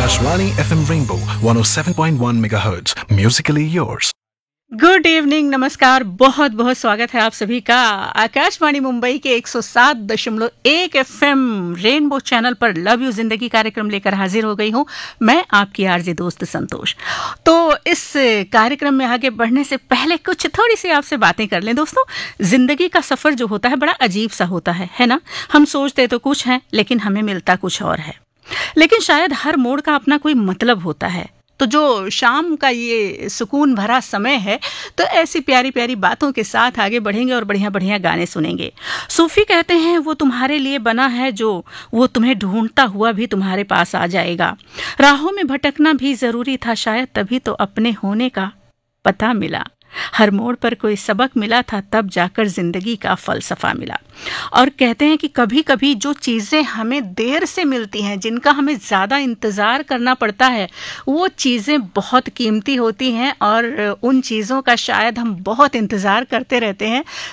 Akashvani FM Rainbow 107.1 MHz. Musically yours. Good evening, नमस्कार, बहुत बहुत स्वागत है आप सभी का आकाशवाणी मुंबई के 107.1 एफएम रेनबो चैनल पर लव यू जिंदगी कार्यक्रम लेकर हाजिर हो गई हूँ मैं, आपकी आरजे दोस्त संतोष। तो इस कार्यक्रम में आगे बढ़ने से पहले कुछ थोड़ी सी आपसे बातें कर लें। दोस्तों, जिंदगी का सफर जो होता है बड़ा अजीब सा होता है ना। हम सोचते तो कुछ है लेकिन हमें मिलता कुछ और है। लेकिन शायद हर मोड़ का अपना कोई मतलब होता है। तो जो शाम का ये सुकून भरा समय है, तो ऐसी प्यारी प्यारी बातों के साथ आगे बढ़ेंगे और बढ़िया बढ़िया गाने सुनेंगे। सूफी कहते हैं वो तुम्हारे लिए बना है जो वो तुम्हें ढूंढता हुआ भी तुम्हारे पास आ जाएगा। राहों में भटकना भी जरूरी था शायद, तभी तो अपने होने का पता मिला। हर मोड़ पर कोई सबक मिला था, तब जाकर जिंदगी का फलसफा मिला। और कहते हैं कि कभी कभी जो चीज़ें हमें देर से मिलती हैं, जिनका हमें ज़्यादा इंतज़ार करना पड़ता है, वो चीज़ें बहुत कीमती होती हैं और उन चीज़ों का शायद हम बहुत इंतज़ार करते रहते हैं।